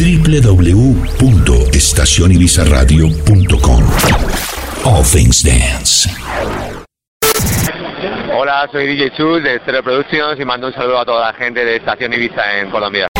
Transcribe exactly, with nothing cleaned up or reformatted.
w w w punto estación ibiza radio punto com. All Things Dance. Hola, soy D J Chus de Stereo Productions y mando un saludo a toda la gente de Estación Ibiza en Colombia.